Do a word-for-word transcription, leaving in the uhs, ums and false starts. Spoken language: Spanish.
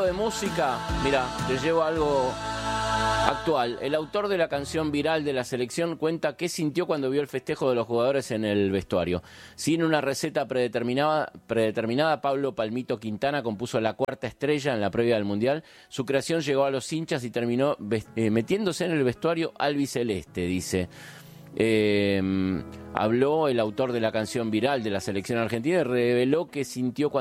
de música, mira, te llevo algo actual. El autor de la canción viral de la selección cuenta qué sintió cuando vio el festejo de los jugadores en el vestuario. Sin una receta predeterminada, predeterminada, Pablo Palmito Quintana compuso la cuarta estrella en la previa del Mundial. Su creación llegó a los hinchas y terminó eh, metiéndose en el vestuario albiceleste, dice. Eh, habló el autor de la canción viral de la selección argentina y reveló que sintió cuando